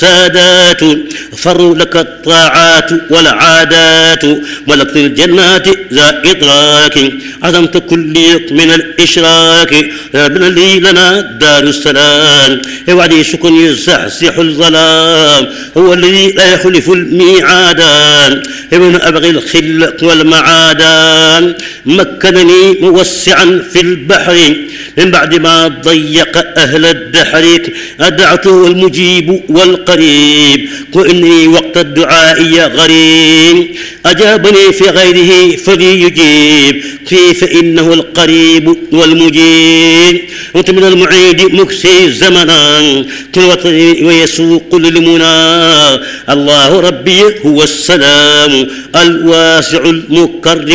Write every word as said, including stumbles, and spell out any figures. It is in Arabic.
سادات فروا لك الطاعات والعادات ولك الجنات ذا إدراك عظمت كل من الإشراك ربنا لي لنا دار السلام وعدي شكر يزحزح الظلام هو الذي لا يخلف الميعادان ابن أبغي الخل والمعادان مكنني موسعا في البحر من بعد ما ضيق أهل الدحر أدعته المجيب والقريب وإني وقت الدعاء غريب أجابني في غيره فليجيب فيه فإنه القريب والمجيب وأنت من المعيد مكسي زمنا كل وطني ويسوق للمنى الله ربي هو السلام الواسع المكرم